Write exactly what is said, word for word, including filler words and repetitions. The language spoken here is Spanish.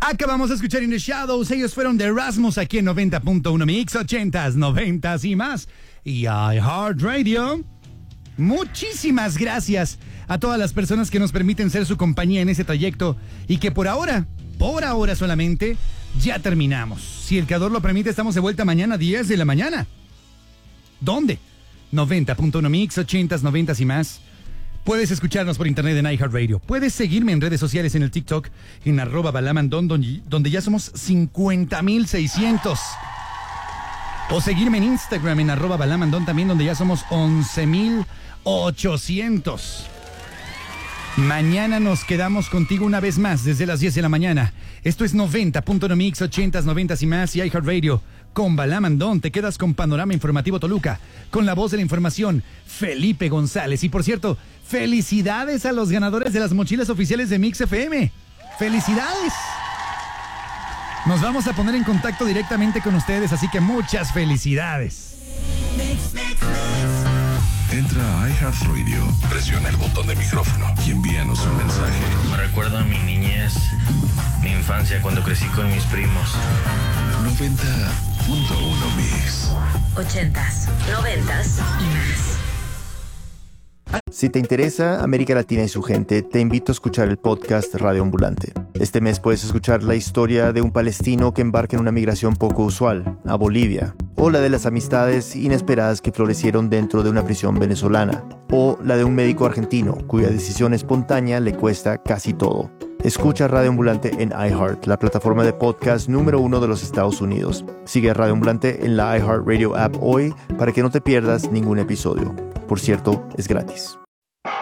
Acabamos de escuchar In The Shadows. Ellos fueron de Erasmus aquí en noventa punto uno Mix, ochentas, noventas y más. Y iHeartRadio. Muchísimas gracias a todas las personas que nos permiten ser su compañía en ese trayecto y que por ahora, por ahora solamente, ya terminamos. Si el creador lo permite, estamos de vuelta mañana a diez de la mañana. ¿Dónde? noventa punto uno Mix, ochentas, noventas y más. Puedes escucharnos por internet en iHeartRadio. Puedes seguirme en redes sociales en el TikTok, en arroba balamandón, donde, donde ya somos cincuenta mil seiscientos. O seguirme en Instagram en arroba balamandón también, donde ya somos once mil ochocientos. Mañana nos quedamos contigo una vez más desde las diez de la mañana. Esto es noventa punto uno Mix, ochentas, noventas y más y iHeartRadio. Con Balamandón te quedas con Panorama Informativo Toluca, con la voz de la información, Felipe González. Y por cierto, felicidades a los ganadores de las mochilas oficiales de Mix F M. ¡Felicidades! Nos vamos a poner en contacto directamente con ustedes, así que muchas felicidades. Entra a iHeartRadio, presiona el botón de micrófono y envíanos un mensaje. Me recuerda a mi niñez, mi infancia cuando crecí con mis primos. noventa punto uno Mix. Ochentas, noventas y más. Si te interesa América Latina y su gente, te invito a escuchar el podcast Radio Ambulante. Este mes puedes escuchar la historia de un palestino que embarca en una migración poco usual, a Bolivia, o la de las amistades inesperadas que florecieron dentro de una prisión venezolana, o la de un médico argentino cuya decisión espontánea le cuesta casi todo. Escucha Radio Ambulante en iHeart, la plataforma de podcast número uno de los Estados Unidos. Sigue a Radio Ambulante en la iHeartRadio app hoy para que no te pierdas ningún episodio. Por cierto, es gratis.